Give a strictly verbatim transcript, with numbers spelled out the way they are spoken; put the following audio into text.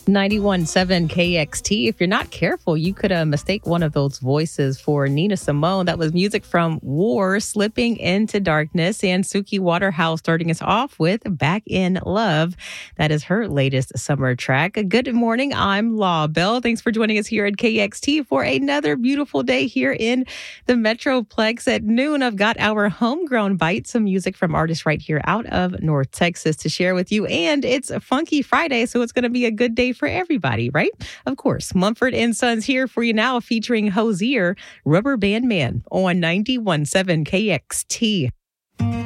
ninety-one point seven K X T. If you're not careful, you could uh, mistake one of those voices for Nina Simone. That was music from War, Slipping into Darkness, and Suki Waterhouse starting us off with Back in Love. That is her latest summer track. Good morning. I'm Law Bell. Thanks for joining us here at K X T for another beautiful day here in the Metroplex. At noon, I've got our homegrown bite, some music from artists right here out of North Texas to share with you. And it's a Funky Friday, so it's going to be a good day for everybody, right? Of course, Mumford and Sons here for you now, featuring Hozier, Rubber Band Man on ninety-one point seven K X T.